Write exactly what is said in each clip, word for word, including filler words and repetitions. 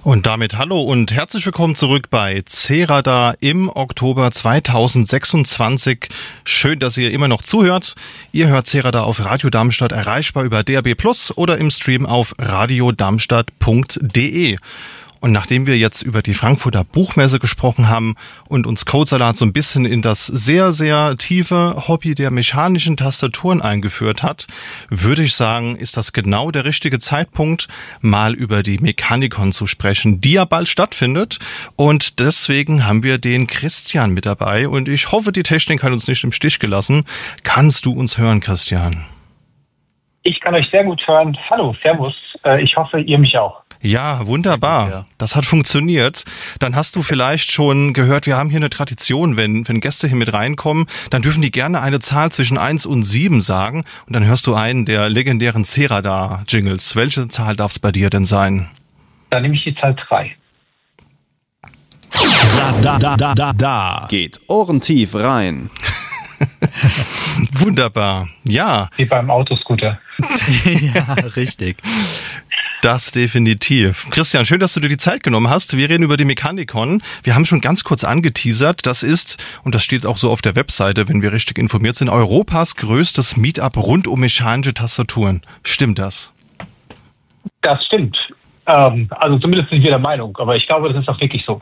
Und damit hallo und herzlich willkommen zurück bei C-Radar im Oktober zweitausendsechsundzwanzig. Schön, dass ihr immer noch zuhört. Ihr hört C-Radar auf Radio Darmstadt, erreichbar über D A B plus oder im Stream auf radio darmstadt punkt de. Und nachdem wir jetzt über die Frankfurter Buchmesse gesprochen haben und uns Codesalat so ein bisschen in das sehr, sehr tiefe Hobby der mechanischen Tastaturen eingeführt hat, würde ich sagen, ist das genau der richtige Zeitpunkt, mal über die Mechanikon zu sprechen, die ja bald stattfindet. Und deswegen haben wir den Christian mit dabei. Und ich hoffe, die Technik hat uns nicht im Stich gelassen. Kannst du uns hören, Christian? Ich kann euch sehr gut hören. Hallo, servus. Ich hoffe, ihr mich auch. Ja, wunderbar. Das hat funktioniert. Dann hast du vielleicht schon gehört, wir haben hier eine Tradition, wenn, wenn Gäste hier mit reinkommen, dann dürfen die gerne eine Zahl zwischen eins und sieben sagen und dann hörst du einen der legendären C-Radar-Jingles. Welche Zahl darf es bei dir denn sein? Dann nehme ich die Zahl drei. Da, da, da, da, da. Geht ohrentief rein. Wunderbar. Ja. Wie beim Autoscooter. Ja, richtig. Das definitiv. Christian, schön, dass du dir die Zeit genommen hast. Wir reden über die Mechanikon. Wir haben schon ganz kurz angeteasert. Das ist, und das steht auch so auf der Webseite, wenn wir richtig informiert sind, Europas größtes Meetup rund um mechanische Tastaturen. Stimmt das? Das stimmt. Ähm, also zumindest sind wir der Meinung. Aber ich glaube, das ist auch wirklich so.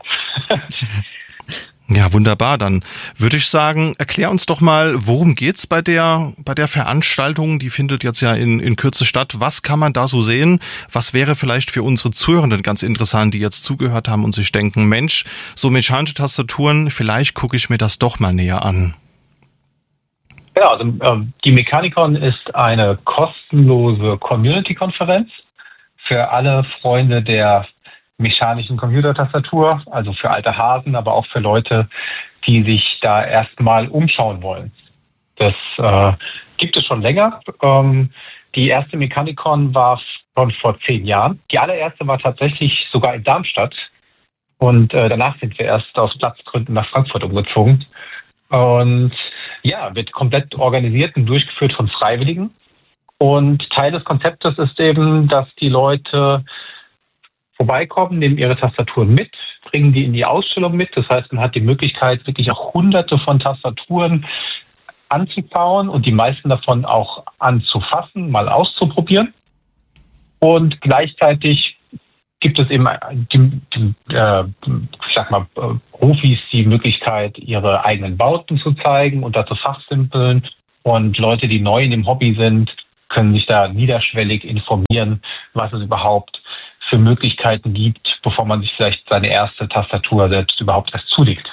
Ja, wunderbar. Dann würde ich sagen, erklär uns doch mal, worum geht's bei der bei der Veranstaltung? Die findet jetzt ja in, in Kürze statt. Was kann man da so sehen? Was wäre vielleicht für unsere Zuhörenden ganz interessant, die jetzt zugehört haben und sich denken, Mensch, so mechanische Tastaturen, vielleicht gucke ich mir das doch mal näher an. Ja, also ähm, die Mechanikon ist eine kostenlose Community-Konferenz für alle Freunde der mechanischen Computertastatur, also für alte Hasen, aber auch für Leute, die sich da erstmal umschauen wollen. Das äh, gibt es schon länger. Ähm, die erste Mechanikon war schon vor zehn Jahren. Die allererste war tatsächlich sogar in Darmstadt. Und äh, danach sind wir erst aus Platzgründen nach Frankfurt umgezogen. Und ja, wird komplett organisiert und durchgeführt von Freiwilligen. Und Teil des Konzeptes ist eben, dass die Leute vorbeikommen, nehmen ihre Tastaturen mit, bringen die in die Ausstellung mit. Das heißt, man hat die Möglichkeit, wirklich auch hunderte von Tastaturen anzubauen und die meisten davon auch anzufassen, mal auszuprobieren. Und gleichzeitig gibt es eben die, die, äh, ich sag mal, Profis die Möglichkeit, ihre eigenen Bauten zu zeigen und dazu fachsimpeln. Und Leute, die neu in dem Hobby sind, können sich da niederschwellig informieren, was es überhaupt für Möglichkeiten gibt, bevor man sich vielleicht seine erste Tastatur selbst überhaupt erst zulegt.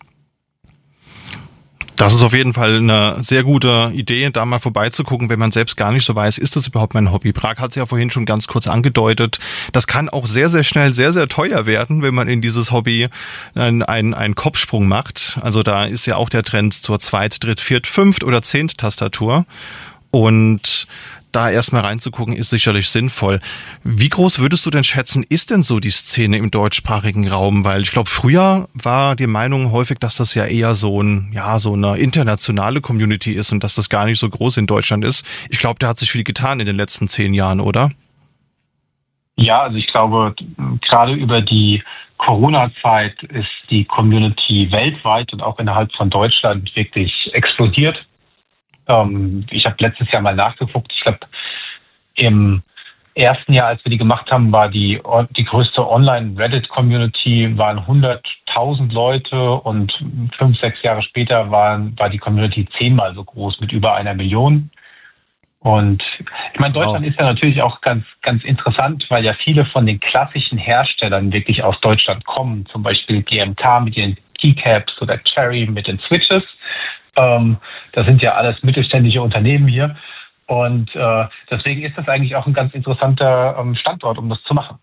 Das ist auf jeden Fall eine sehr gute Idee, da mal vorbeizugucken, wenn man selbst gar nicht so weiß, ist das überhaupt mein Hobby? Prag hat es ja vorhin schon ganz kurz angedeutet. Das kann auch sehr, sehr schnell sehr, sehr teuer werden, wenn man in dieses Hobby einen, einen, einen Kopfsprung macht. Also da ist ja auch der Trend zur Zweit-, Dritt-, Viert-, Fünft- oder Zehnt-Tastatur. Und da erstmal reinzugucken, ist sicherlich sinnvoll. Wie groß würdest du denn schätzen, ist denn so die Szene im deutschsprachigen Raum? Weil ich glaube, früher war die Meinung häufig, dass das ja eher so ein, ja, so eine internationale Community ist und dass das gar nicht so groß in Deutschland ist. Ich glaube, da hat sich viel getan in den letzten zehn Jahren, oder? Ja, also ich glaube, gerade über die Corona-Zeit ist die Community weltweit und auch innerhalb von Deutschland wirklich explodiert. Ich habe letztes Jahr mal nachgeguckt. Ich glaube, im ersten Jahr, als wir die gemacht haben, war die die größte Online-Reddit-Community, waren hunderttausend Leute und fünf, sechs Jahre später waren, war die Community zehnmal so groß mit über einer Million. Und ich meine, Deutschland wow. ist ja natürlich auch ganz, ganz interessant, weil ja viele von den klassischen Herstellern wirklich aus Deutschland kommen. Zum Beispiel G M K mit den Keycaps oder Cherry mit den Switches. Ähm, das sind ja alles mittelständische Unternehmen hier. Und äh, deswegen ist das eigentlich auch ein ganz interessanter ähm, Standort, um das zu machen.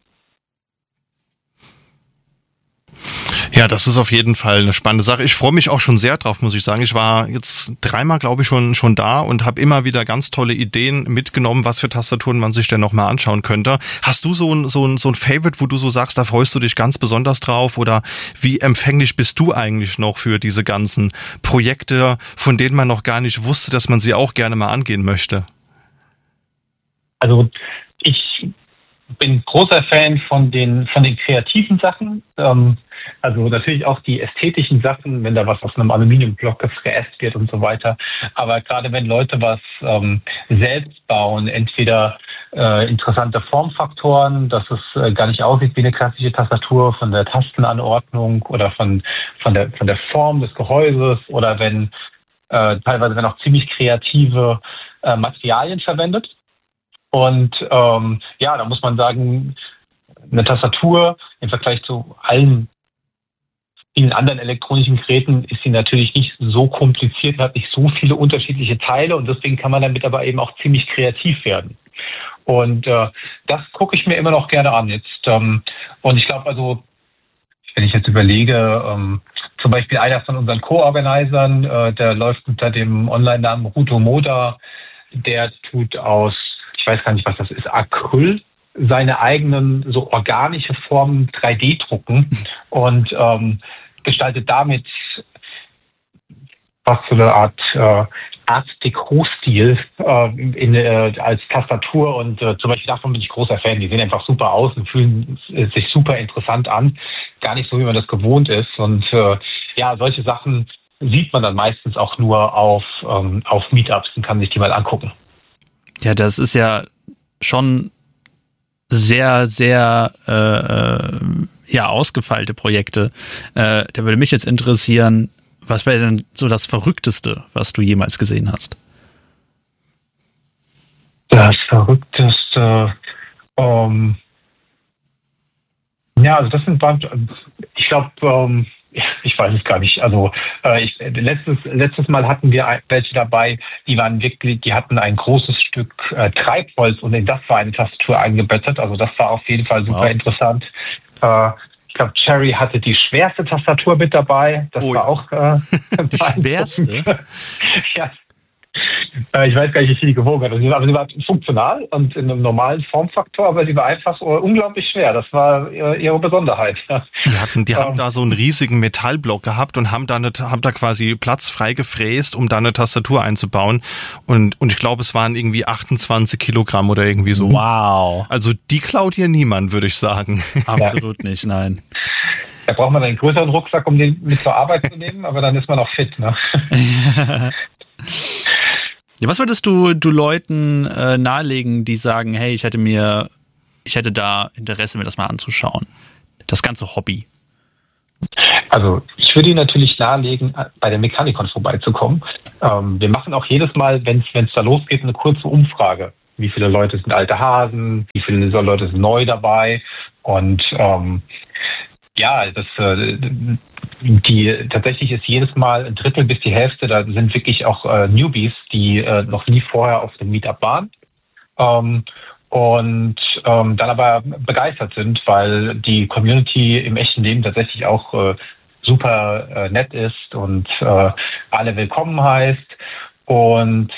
Ja, das ist auf jeden Fall eine spannende Sache. Ich freue mich auch schon sehr drauf, muss ich sagen. Ich war jetzt dreimal, glaube ich, schon schon da und habe immer wieder ganz tolle Ideen mitgenommen, was für Tastaturen man sich denn noch mal anschauen könnte. Hast du so ein so ein so ein Favorite, wo du so sagst, da freust du dich ganz besonders drauf? Oder wie empfänglich bist du eigentlich noch für diese ganzen Projekte, von denen man noch gar nicht wusste, dass man sie auch gerne mal angehen möchte? Also ich bin großer Fan von den von den kreativen Sachen. Ähm, also natürlich auch die ästhetischen Sachen, wenn da was aus einem Aluminiumblock gefräst wird und so weiter. Aber gerade wenn Leute was ähm, selbst bauen, entweder äh, interessante Formfaktoren, dass es äh, gar nicht aussieht wie eine klassische Tastatur, von der Tastenanordnung oder von von der von der Form des Gehäuses, oder wenn äh, teilweise werden auch ziemlich kreative äh, Materialien verwendet. Und ähm, ja, da muss man sagen, eine Tastatur im Vergleich zu allen vielen anderen elektronischen Geräten ist sie natürlich nicht so kompliziert, hat nicht so viele unterschiedliche Teile, und deswegen kann man damit aber eben auch ziemlich kreativ werden. Und äh, das gucke ich mir immer noch gerne an jetzt. Ähm, und ich glaube also, wenn ich jetzt überlege, ähm, zum Beispiel einer von unseren Co-Organisern, äh, der läuft unter dem Online-Namen Ruto Moda, der tut aus, ich weiß gar nicht, was das ist, Acryl, seine eigenen so organische Formen drei D drucken und ähm, gestaltet damit was so eine Art äh, Art Deco-Stil äh, in, äh, als Tastatur, und äh, zum Beispiel davon bin ich großer Fan. Die sehen einfach super aus und fühlen sich super interessant an. Gar nicht so, wie man das gewohnt ist. Und äh, ja, solche Sachen sieht man dann meistens auch nur auf, ähm, auf Meetups und kann sich die mal angucken. Ja, das ist ja schon sehr, sehr äh, ja, ausgefeilte Projekte. Äh, da würde mich jetzt interessieren, was wäre denn so das Verrückteste, was du jemals gesehen hast? Das Verrückteste, ähm, ja, also das sind, ich glaube, ähm, ich weiß es gar nicht. Also äh, ich, letztes, letztes Mal hatten wir welche dabei, die waren wirklich, die hatten ein großes Stück äh, Treibholz und in das war eine Tastatur eingebettet. Also das war auf jeden Fall super wow. interessant. Äh, Ich glaube, Cherry hatte die schwerste Tastatur mit dabei. Das oh, war auch äh, die schwerste? Ja. Äh, ich weiß gar nicht, wie viel die gewogen hat. Aber sie war funktional und in einem normalen Formfaktor, aber sie war einfach so unglaublich schwer. Das war äh, ihre Besonderheit. Die hatten, die ähm, haben da so einen riesigen Metallblock gehabt und haben da, eine, haben da quasi Platz frei gefräst, um da eine Tastatur einzubauen. Und, und ich glaube, es waren irgendwie achtundzwanzig Kilogramm oder irgendwie so. Wow. Also die klaut hier niemand, würde ich sagen. Absolut nicht, nein. Da braucht man einen größeren Rucksack, um den mit zur Arbeit zu nehmen, aber dann ist man auch fit, ne? Ja, was würdest du, du Leuten äh, nahelegen, die sagen, hey, ich hätte mir, ich hätte da Interesse, mir das mal anzuschauen? Das ganze Hobby. Also ich würde Ihnen natürlich nahelegen, bei der Mechanikon vorbeizukommen. Ähm, wir machen auch jedes Mal, wenn es da losgeht, eine kurze Umfrage. Wie viele Leute sind alte Hasen? Wie viele Leute sind neu dabei? Und ähm, ja, das äh, die tatsächlich ist jedes Mal ein Drittel bis die Hälfte, da sind wirklich auch äh, Newbies, die äh, noch nie vorher auf dem Meetup waren ähm, und ähm, dann aber begeistert sind, weil die Community im echten Leben tatsächlich auch äh, super äh, nett ist und äh, alle willkommen heißt. Und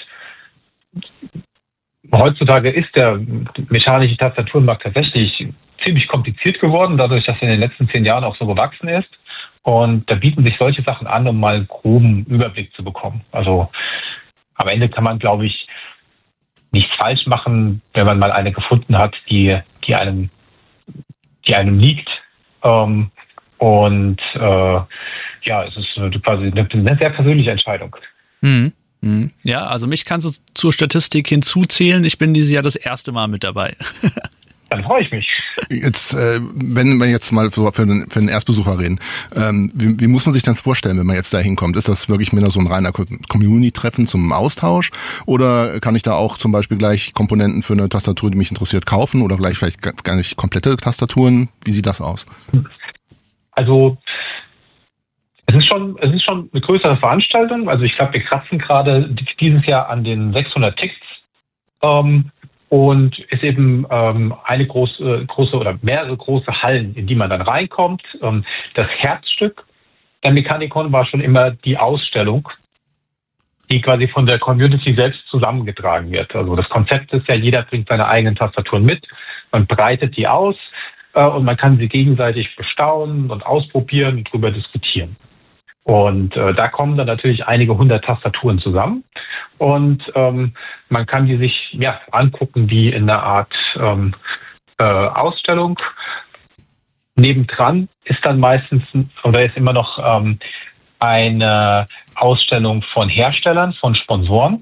heutzutage ist der mechanische Tastaturenmarkt tatsächlich ziemlich kompliziert geworden, dadurch, dass er in den letzten zehn Jahren auch so gewachsen ist. Und da bieten sich solche Sachen an, um mal einen groben Überblick zu bekommen. Also am Ende kann man, glaube ich, nichts falsch machen, wenn man mal eine gefunden hat, die, die einem, die einem liegt. Ähm, und äh, ja, es ist quasi eine, eine sehr persönliche Entscheidung. Mhm. Ja, also mich kannst du zur Statistik hinzuzählen. Ich bin dieses Jahr das erste Mal mit dabei. Dann freue ich mich. Jetzt, äh, wenn wir jetzt mal für, für, den, für den Erstbesucher reden, ähm, wie, wie muss man sich das vorstellen, wenn man jetzt da hinkommt? Ist das wirklich mehr so ein reiner Community-Treffen zum Austausch? Oder kann ich da auch zum Beispiel gleich Komponenten für eine Tastatur, die mich interessiert, kaufen? Oder vielleicht, vielleicht gar nicht komplette Tastaturen? Wie sieht das aus? Also es ist schon, es ist schon eine größere Veranstaltung. Also ich glaube, wir kratzen gerade dieses Jahr an den sechshundert Tickets. Ähm, Und ist eben ähm, eine große, große oder mehrere große Hallen, in die man dann reinkommt. Ähm, das Herzstück der Mechanikon war schon immer die Ausstellung, die quasi von der Community selbst zusammengetragen wird. Also das Konzept ist ja, jeder bringt seine eigenen Tastaturen mit, man breitet die aus äh, und man kann sie gegenseitig bestaunen und ausprobieren und drüber diskutieren. Und äh, da kommen dann natürlich einige hundert Tastaturen zusammen und ähm, man kann die sich ja angucken wie in einer Art ähm, äh, Ausstellung. Nebendran ist dann meistens oder ist immer noch ähm, eine Ausstellung von Herstellern, von Sponsoren,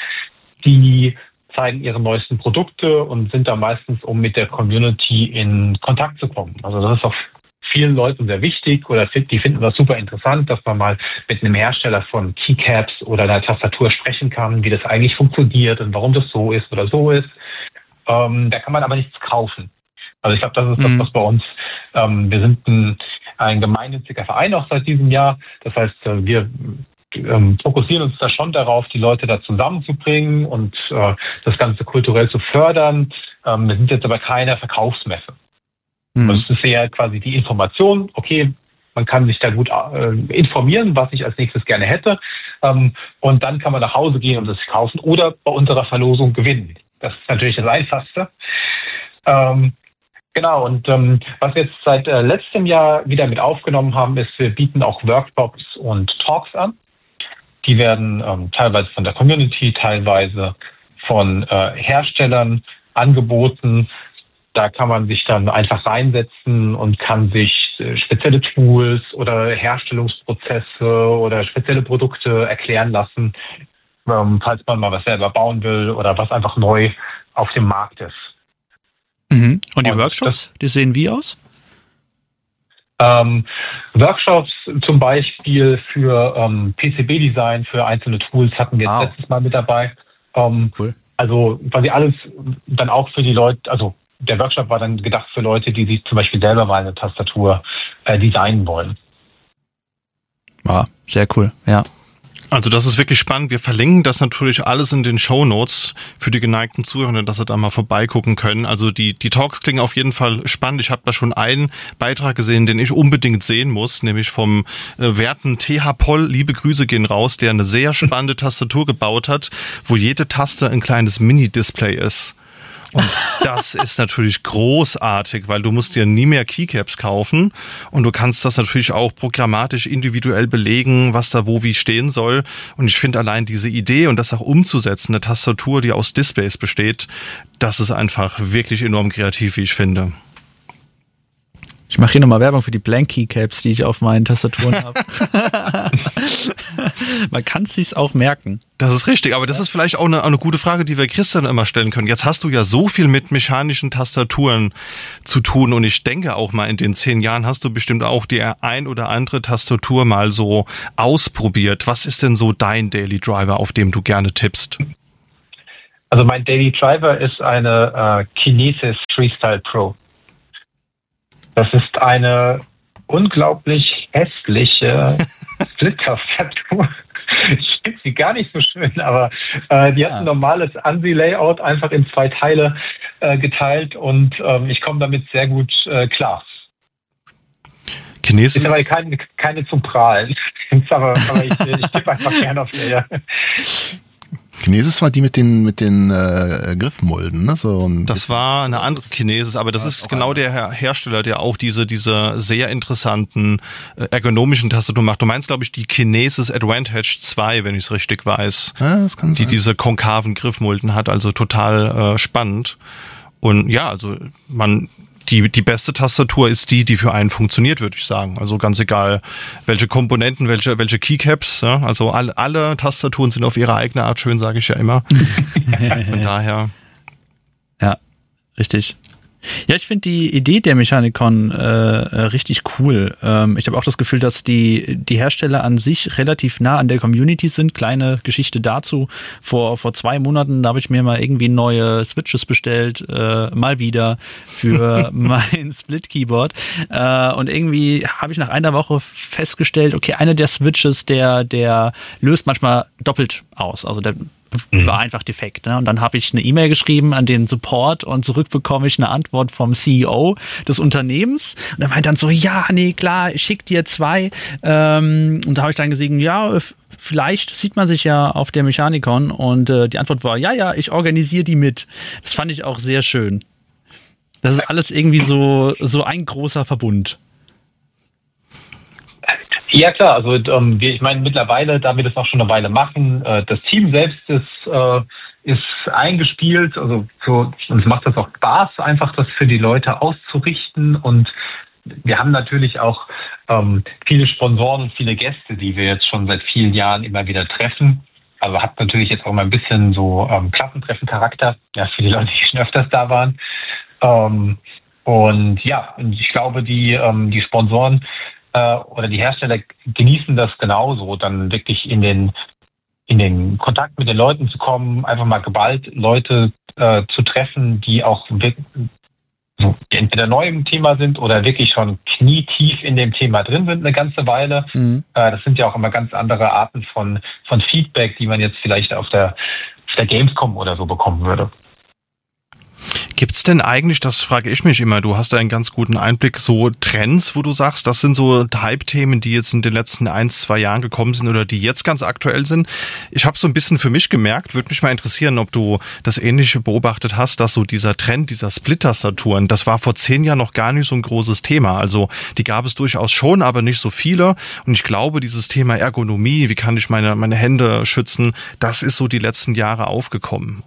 die zeigen ihre neuesten Produkte und sind da meistens, um mit der Community in Kontakt zu kommen. Also das ist auch vielen Leuten sehr wichtig oder die finden das super interessant, dass man mal mit einem Hersteller von Keycaps oder einer Tastatur sprechen kann, wie das eigentlich funktioniert und warum das so ist oder so ist. Ähm, da kann man aber nichts kaufen. Also ich glaube, das ist mhm. das, was bei uns, ähm, wir sind ein, ein gemeinnütziger Verein auch seit diesem Jahr. Das heißt, wir ähm, fokussieren uns da schon darauf, die Leute da zusammenzubringen und äh, das Ganze kulturell zu fördern. Ähm, wir sind jetzt aber keine Verkaufsmesse. Mhm. Also es ist eher quasi die Information, okay, man kann sich da gut äh, informieren, was ich als nächstes gerne hätte. Ähm, und dann kann man nach Hause gehen und das kaufen oder bei unserer Verlosung gewinnen. Das ist natürlich das Einfachste. Ähm, Genau, und ähm, was wir jetzt seit äh, letztem Jahr wieder mit aufgenommen haben, ist, wir bieten auch Workshops und Talks an. Die werden ähm, teilweise von der Community, teilweise von äh, Herstellern angeboten. Da kann man sich dann einfach reinsetzen und kann sich äh, spezielle Tools oder Herstellungsprozesse oder spezielle Produkte erklären lassen, ähm, falls man mal was selber bauen will oder was einfach neu auf dem Markt ist. Mhm. Und die und Workshops, das, die sehen wie aus? Ähm, Workshops zum Beispiel für ähm, P C B-Design, für einzelne Tools hatten wir jetzt wow. letztes Mal mit dabei. Ähm, cool. Also quasi alles dann auch für die Leute, also der Workshop war dann gedacht für Leute, die sich zum Beispiel selber mal eine Tastatur äh, designen wollen. Wow, sehr cool, ja. Also das ist wirklich spannend. Wir verlinken das natürlich alles in den Shownotes für die geneigten Zuhörer, dass sie da mal vorbeigucken können. Also die die Talks klingen auf jeden Fall spannend. Ich habe da schon einen Beitrag gesehen, den ich unbedingt sehen muss, nämlich vom äh, werten T H Poll. Liebe Grüße gehen raus, der eine sehr spannende Tastatur gebaut hat, wo jede Taste ein kleines Mini-Display ist. Und das ist natürlich großartig, weil du musst dir nie mehr Keycaps kaufen und du kannst das natürlich auch programmatisch individuell belegen, was da wo wie stehen soll. Und ich finde allein diese Idee und das auch umzusetzen, eine Tastatur, die aus Displays besteht, das ist einfach wirklich enorm kreativ, wie ich finde. Ich mache hier nochmal Werbung für die Blank Keycaps, die ich auf meinen Tastaturen habe. Man kann es sich auch merken. Das ist richtig, aber das ist vielleicht auch eine, eine gute Frage, die wir Christian immer stellen können. Jetzt hast du ja so viel mit mechanischen Tastaturen zu tun und ich denke auch mal in den zehn Jahren hast du bestimmt auch die ein oder andere Tastatur mal so ausprobiert. Was ist denn so dein Daily Driver, auf dem du gerne tippst? Also mein Daily Driver ist eine äh, Kinesis Freestyle Pro. Das ist eine unglaublich hässliche Split-Tastatur. Ich finde sie gar nicht so schön, aber äh, die ja. hat ein normales ANSI-Layout einfach in zwei Teile äh, geteilt und ähm, ich komme damit sehr gut äh, klar. Kinesis? Ist aber keine, keine zum Prahlen. aber, aber ich, ich tippe einfach gerne auf ihr. Ja. Kinesis war die mit den mit den äh, Griffmulden, ne? So ein das war eine andere Kinesis, aber das ist genau der Her- Hersteller, der auch diese diese sehr interessanten äh, ergonomischen Tastaturen macht. Du meinst, glaube ich, die Kinesis Advantage zwei, wenn ich es richtig weiß, ja, das kann die sein. diese konkaven Griffmulden hat, also total äh, spannend. Und ja, also man Die, die beste Tastatur ist die, die für einen funktioniert, würde ich sagen. Also ganz egal, welche Komponenten, welche, welche Keycaps. Ja? Also alle, alle Tastaturen sind auf ihre eigene Art schön, sage ich ja immer. Von daher. Ja, richtig. Ja, ich finde die Idee der Mechanicon äh, richtig cool. Ähm, ich habe auch das Gefühl, dass die die Hersteller an sich relativ nah an der Community sind. Kleine Geschichte dazu. Vor vor zwei Monaten, da habe ich mir mal irgendwie neue Switches bestellt, äh, mal wieder für mein Split-Keyboard. Äh, und irgendwie habe ich nach einer Woche festgestellt, okay, einer der Switches, der der löst manchmal doppelt aus. Also der war einfach defekt. Ne? Und dann habe ich eine E-Mail geschrieben an den Support und zurück bekomme ich eine Antwort vom C E O des Unternehmens. Und er meint dann so, ja, nee, klar, ich schick dir zwei. Ähm, und da habe ich dann gesagt, ja, vielleicht sieht man sich ja auf der Mechanicon. Und äh, die Antwort war, ja, ja, ich organisiere die mit. Das fand ich auch sehr schön. Das ist alles irgendwie so, so ein großer Verbund. Ja klar, also ähm, wir, ich meine mittlerweile, da wir das auch schon eine Weile machen, äh, das Team selbst ist, äh, ist eingespielt, also so, uns macht das auch Spaß, einfach das für die Leute auszurichten. Und wir haben natürlich auch ähm, viele Sponsoren und viele Gäste, die wir jetzt schon seit vielen Jahren immer wieder treffen. Also hat natürlich jetzt auch mal ein bisschen so ähm, Klassentreffen-Charakter, ja, für die Leute, die schon öfters da waren. Ähm, und ja, ich glaube, die, ähm, die Sponsoren äh, oder die Hersteller genießen das genauso, dann wirklich in den in den Kontakt mit den Leuten zu kommen, einfach mal geballt Leute äh, zu treffen, die auch wirklich so, die entweder neu im Thema sind oder wirklich schon knietief in dem Thema drin sind eine ganze Weile. Mhm. Äh, das sind ja auch immer ganz andere Arten von von Feedback, die man jetzt vielleicht auf der, auf der Gamescom oder so bekommen würde. Gibt's denn eigentlich, das frage ich mich immer, du hast da einen ganz guten Einblick, so Trends, wo du sagst, das sind so Hype-Themen, die jetzt in den letzten ein, zwei Jahren gekommen sind oder die jetzt ganz aktuell sind? Ich habe so ein bisschen für mich gemerkt, würde mich mal interessieren, ob du das Ähnliche beobachtet hast, dass so dieser Trend dieser Split-Tastaturen, das war vor zehn Jahren noch gar nicht so ein großes Thema. Also die gab es durchaus schon, aber nicht so viele. Und ich glaube, dieses Thema Ergonomie, wie kann ich meine, meine Hände schützen, das ist so die letzten Jahre aufgekommen.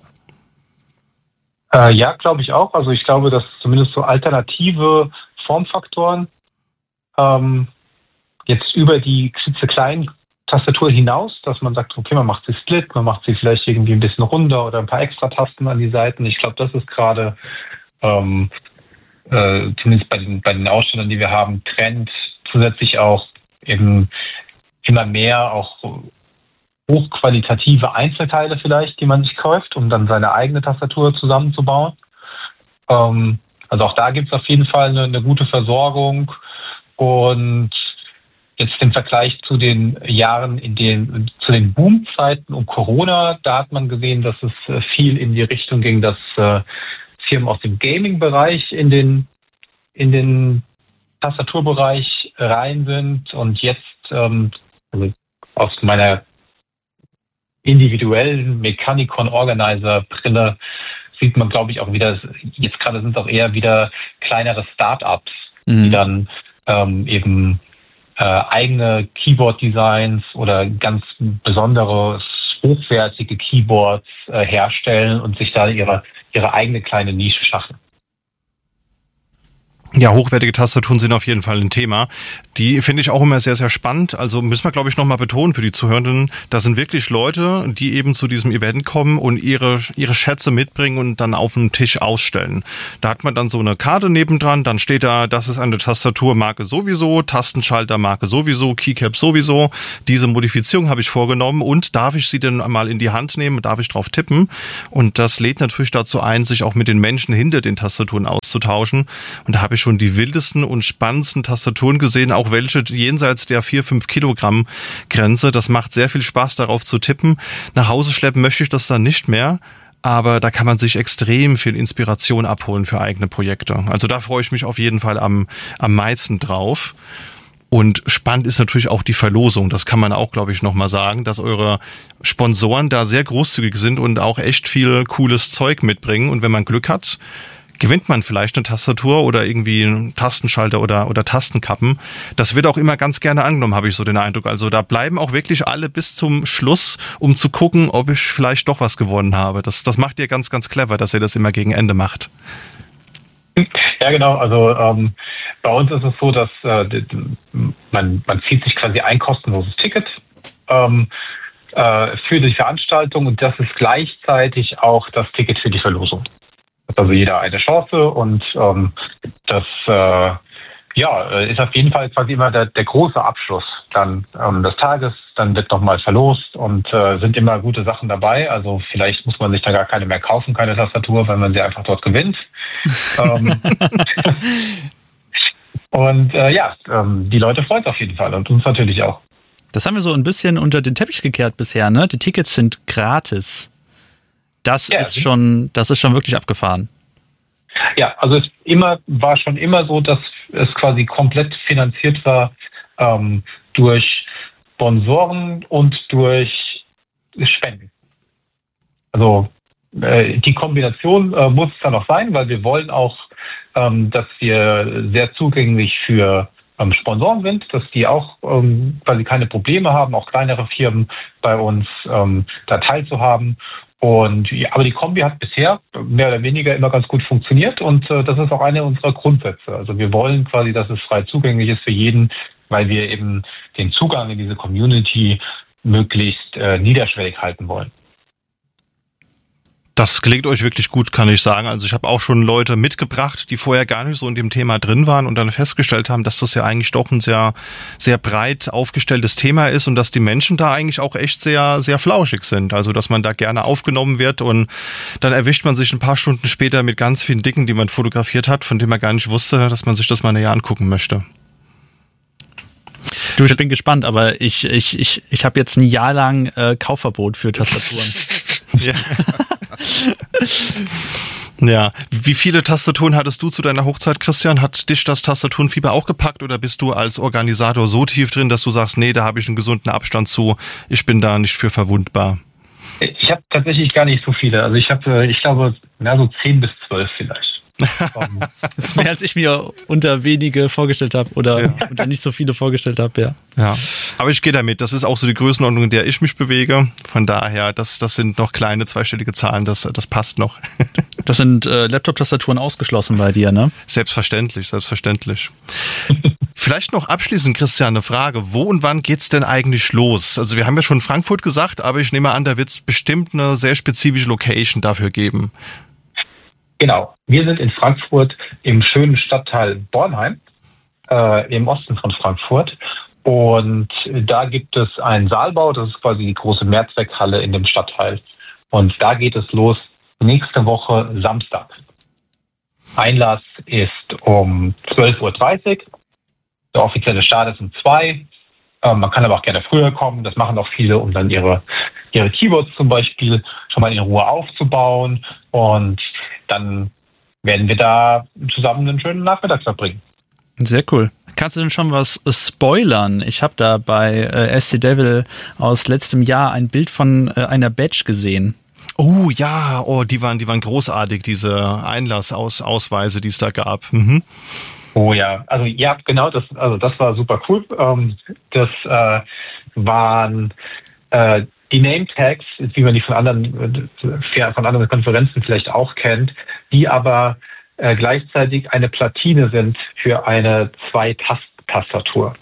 Äh, ja, glaube ich auch. Also ich glaube, dass zumindest so alternative Formfaktoren ähm, jetzt über die kleinen Tastatur hinaus, dass man sagt, okay, man macht sie split, man macht sie vielleicht irgendwie ein bisschen runder oder ein paar extra Tasten an die Seiten. Ich glaube, das ist gerade ähm, äh, zumindest bei den, bei den Ausstellern, die wir haben, Trend. Zusätzlich auch eben immer mehr auch hochqualitative Einzelteile vielleicht, die man sich kauft, um dann seine eigene Tastatur zusammenzubauen. Ähm, also auch da gibt es auf jeden Fall eine, eine gute Versorgung. Und jetzt im Vergleich zu den Jahren, in den zu den Boomzeiten um Corona, da hat man gesehen, dass es viel in die Richtung ging, dass äh, Firmen aus dem Gaming-Bereich in den in den Tastaturbereich rein sind. Und jetzt ähm, also aus meiner individuellen Mechanicon Organizer Brille sieht man, glaube ich, auch wieder, jetzt gerade sind es auch eher wieder kleinere Start-ups, mhm. die dann ähm, eben äh, eigene Keyboard-Designs oder ganz besondere, hochwertige Keyboards äh, herstellen und sich da ihre, ihre eigene kleine Nische schaffen. Ja, hochwertige Tastaturen sind auf jeden Fall ein Thema. Die finde ich auch immer sehr, sehr spannend. Also müssen wir, glaube ich, nochmal betonen für die Zuhörenden, das sind wirklich Leute, die eben zu diesem Event kommen und ihre ihre Schätze mitbringen und dann auf dem Tisch ausstellen. Da hat man dann so eine Karte nebendran, dann steht da, das ist eine Tastaturmarke sowieso, Tastenschaltermarke sowieso, Keycap sowieso. Diese Modifizierung habe ich vorgenommen und darf ich sie denn mal in die Hand nehmen, darf ich drauf tippen? Und das lädt natürlich dazu ein, sich auch mit den Menschen hinter den Tastaturen auszutauschen. Und da habe ich schon die wildesten und spannendsten Tastaturen gesehen, auch welche jenseits der vier, fünf Kilogramm Grenze. Das macht sehr viel Spaß, darauf zu tippen. Nach Hause schleppen möchte ich das dann nicht mehr, aber da kann man sich extrem viel Inspiration abholen für eigene Projekte. Also da freue ich mich auf jeden Fall am, am meisten drauf. Und spannend ist natürlich auch die Verlosung. Das kann man auch, glaube ich, nochmal sagen, dass eure Sponsoren da sehr großzügig sind und auch echt viel cooles Zeug mitbringen. Und wenn man Glück hat, gewinnt man vielleicht eine Tastatur oder irgendwie einen Tastenschalter oder, oder Tastenkappen. Das wird auch immer ganz gerne angenommen, habe ich so den Eindruck. Also da bleiben auch wirklich alle bis zum Schluss, um zu gucken, ob ich vielleicht doch was gewonnen habe. Das, das macht ihr ganz, ganz clever, dass ihr das immer gegen Ende macht. Ja, genau. Also ähm, bei uns ist es so, dass äh, man, man zieht sich quasi ein kostenloses Ticket ähm, äh, für die Veranstaltung und das ist gleichzeitig auch das Ticket für die Verlosung. Also jeder eine Chance und ähm, das äh, ja, ist auf jeden Fall quasi immer der, der große Abschluss dann ähm, des Tages. Dann wird nochmal verlost und äh, sind immer gute Sachen dabei. Also vielleicht muss man sich da gar keine mehr kaufen, keine Tastatur, weil man sie einfach dort gewinnt. ähm, und äh, ja, ähm, die Leute freuen es auf jeden Fall und uns natürlich auch. Das haben wir so ein bisschen unter den Teppich gekehrt bisher, ne? Die Tickets sind gratis. Das ja, ist schon, das ist schon wirklich abgefahren. Ja, also es immer war schon immer so, dass es quasi komplett finanziert war ähm, durch Sponsoren und durch Spenden. Also äh, die Kombination äh, muss es dann auch sein, weil wir wollen auch, ähm, dass wir sehr zugänglich für ähm, Sponsoren sind, dass die auch ähm, quasi keine Probleme haben, auch kleinere Firmen bei uns ähm, da teilzuhaben. Und ja, aber die Kombi hat bisher mehr oder weniger immer ganz gut funktioniert und äh, das ist auch eine unserer Grundsätze. Also wir wollen quasi, dass es frei zugänglich ist für jeden, weil wir eben den Zugang in diese Community möglichst äh, niederschwellig halten wollen. Das gelingt euch wirklich gut, kann ich sagen. Also ich habe auch schon Leute mitgebracht, die vorher gar nicht so in dem Thema drin waren und dann festgestellt haben, dass das ja eigentlich doch ein sehr, sehr breit aufgestelltes Thema ist und dass die Menschen da eigentlich auch echt sehr, sehr flauschig sind. Also dass man da gerne aufgenommen wird und dann erwischt man sich ein paar Stunden später mit ganz vielen Dicken, die man fotografiert hat, von denen man gar nicht wusste, dass man sich das mal näher angucken möchte. Du, ich bin gespannt, aber ich, ich, ich, ich habe jetzt ein Jahr lang äh, Kaufverbot für Tastaturen. Ja. Ja, wie viele Tastaturen hattest du zu deiner Hochzeit, Christian? Hat dich das Tastaturenfieber auch gepackt oder bist du als Organisator so tief drin, dass du sagst, nee, da habe ich einen gesunden Abstand zu, ich bin da nicht für verwundbar? Ich habe tatsächlich gar nicht so viele. Also ich habe, ich glaube, na, so zehn bis zwölf vielleicht. Das ist mehr, als ich mir unter wenige vorgestellt habe oder ja. unter nicht so viele vorgestellt habe, ja. Ja, aber ich gehe damit. Das ist auch so die Größenordnung, in der ich mich bewege. Von daher, das, das sind noch kleine zweistellige Zahlen, das, das passt noch. Das sind äh, Laptop-Tastaturen ausgeschlossen bei dir, ne? Selbstverständlich, selbstverständlich. Vielleicht noch abschließend, Christian, eine Frage. Wo und wann geht's denn eigentlich los? Also wir haben ja schon Frankfurt gesagt, aber ich nehme an, da wird's bestimmt eine sehr spezifische Location dafür geben. Genau. Wir sind in Frankfurt im schönen Stadtteil Bornheim, äh, im Osten von Frankfurt. Und da gibt es einen Saalbau, das ist quasi die große Mehrzweckhalle in dem Stadtteil. Und da geht es los nächste Woche Samstag. Einlass ist um zwölf Uhr dreißig. Der offizielle Start ist um zwei. Äh, man kann aber auch gerne früher kommen. Das machen auch viele, um dann ihre, ihre Keyboards zum Beispiel schon mal in Ruhe aufzubauen. Und dann werden wir da zusammen einen schönen Nachmittag verbringen. Sehr cool. Kannst du denn schon was spoilern? Ich habe da bei äh, S C Devil aus letztem Jahr ein Bild von äh, einer Badge gesehen. Oh ja, oh, die waren, die waren großartig, diese Einlassausweise, die es da gab. Mhm. Oh ja, also ja, genau, das, also das war super cool. Ähm, das äh, waren äh, die Name-Tags, wie man die von anderen, von anderen Konferenzen vielleicht auch kennt, die aber äh, gleichzeitig eine Platine sind für eine Zwei-Tast-Tastatur.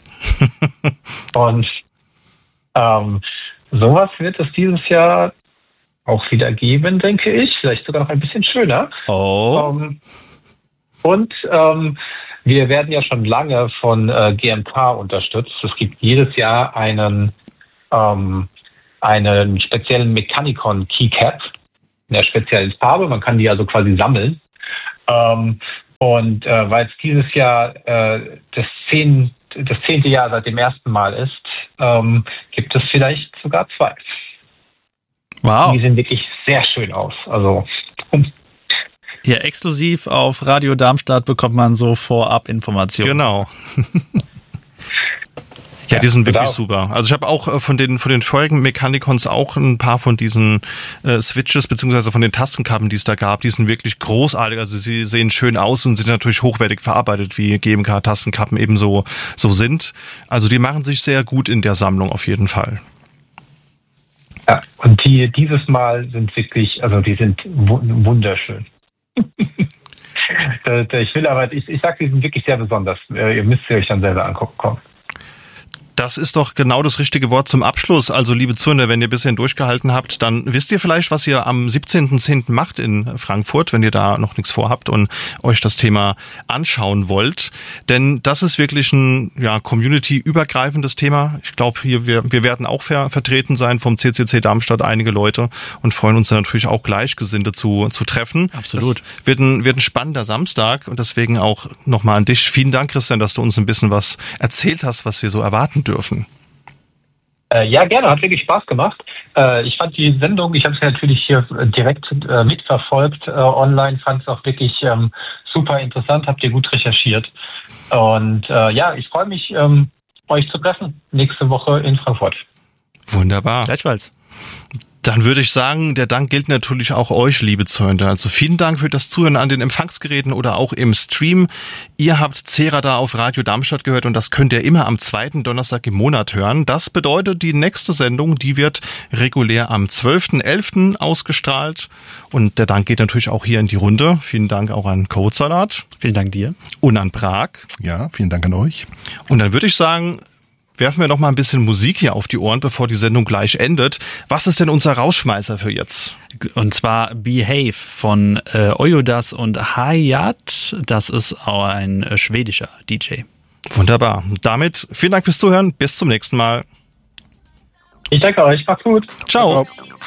Und ähm, sowas wird es dieses Jahr auch wieder geben, denke ich. Vielleicht sogar noch ein bisschen schöner. Oh. Ähm, und ähm, wir werden ja schon lange von äh, G M K unterstützt. Es gibt jedes Jahr einen ähm, einen speziellen Mechanicon Keycap in der speziellen Farbe. Man kann die also quasi sammeln. Ähm, und äh, weil es dieses Jahr äh, das, zehn, das zehnte Jahr seit dem ersten Mal ist, ähm, gibt es vielleicht sogar zwei. Wow. Die sehen wirklich sehr schön aus. Also ja, exklusiv auf Radio Darmstadt bekommt man so Vorab-Informationen. Genau. Ja, die sind wirklich super. Also ich habe auch von den von den vorigen Mechanicons auch ein paar von diesen äh, Switches beziehungsweise von den Tastenkappen, die es da gab, die sind wirklich großartig. Also sie sehen schön aus und sind natürlich hochwertig verarbeitet, wie G M K-Tastenkappen eben so, so sind. Also die machen sich sehr gut in der Sammlung auf jeden Fall. Ja, und die dieses Mal sind wirklich, also die sind wunderschön. Ich will aber, ich, ich sag, die sind wirklich sehr besonders. Ihr müsst sie euch dann selber angucken. Komm. Das ist doch genau das richtige Wort zum Abschluss. Also liebe Zuhörer, wenn ihr ein bisschen durchgehalten habt, dann wisst ihr vielleicht, was ihr am siebzehnten zehnten macht in Frankfurt, wenn ihr da noch nichts vorhabt und euch das Thema anschauen wollt. Denn das ist wirklich ein ja, community-übergreifendes Thema. Ich glaube, hier wir, wir werden auch ver- vertreten sein vom C C C Darmstadt, einige Leute, und freuen uns dann natürlich auch Gleichgesinnte zu, zu treffen. Absolut. Das wird ein, wird ein spannender Samstag und deswegen auch nochmal an dich. Vielen Dank, Christian, dass du uns ein bisschen was erzählt hast, was wir so erwarten dürfen. Äh, ja, gerne, hat wirklich Spaß gemacht. Äh, ich fand die Sendung, ich habe es natürlich hier direkt äh, mitverfolgt äh, online, fand es auch wirklich ähm, super interessant, habt ihr gut recherchiert. Und äh, ja, ich freue mich, ähm, euch zu treffen nächste Woche in Frankfurt. Wunderbar. Gleichfalls. Dann würde ich sagen, der Dank gilt natürlich auch euch, liebe Zuhörer. Also vielen Dank für das Zuhören an den Empfangsgeräten oder auch im Stream. Ihr habt Cerada auf Radio Darmstadt gehört und das könnt ihr immer am zweiten Donnerstag im Monat hören. Das bedeutet, die nächste Sendung, die wird regulär am zwölften elften ausgestrahlt. Und der Dank geht natürlich auch hier in die Runde. Vielen Dank auch an Codesalat. Vielen Dank dir. Und an Prag. Ja, vielen Dank an euch. Und dann würde ich sagen, werfen wir noch mal ein bisschen Musik hier auf die Ohren, bevor die Sendung gleich endet. Was ist denn unser Rausschmeißer für jetzt? Und zwar Behave von äh, Oyodas und Hayat. Das ist auch ein äh, schwedischer D J. Wunderbar. Damit vielen Dank fürs Zuhören. Bis zum nächsten Mal. Ich danke euch. Macht's gut. Ciao. Ciao.